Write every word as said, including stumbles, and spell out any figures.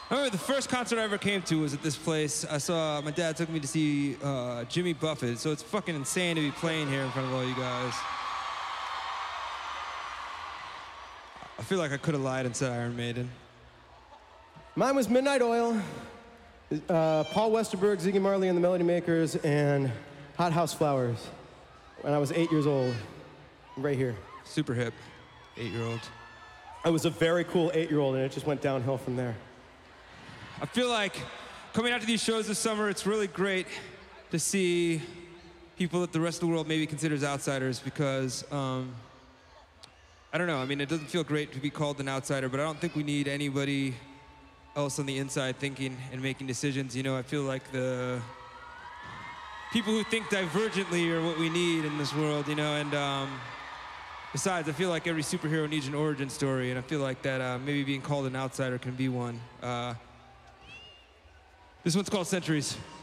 I remember the first concert I ever came to was at this place. I saw, my dad took me to see uh, Jimmy Buffett, so it's fucking insane to be playing here in front of all you guys. I feel like I could have lied and said Iron Maiden. Mine was Midnight Oil, uh, Paul Westerberg, Ziggy Marley and the Melody Makers, and Hot House Flowers when I was eight years old, right here. Super hip, eight-year-old. I was a very cool eight-year-old, and it just went downhill from there. I feel like coming out to these shows this summer, it's really great to see people that the rest of the world maybe considers outsiders because, um, I don't know, I mean, it doesn't feel great to be called an outsider, but I don't think we need anybody else on the inside thinking and making decisions. You know, I feel like the people who think divergently are what we need in this world, you know, and um, besides, I feel like every superhero needs an origin story, and I feel like that uh, maybe being called an outsider can be one. Uh, this one's called Centuries.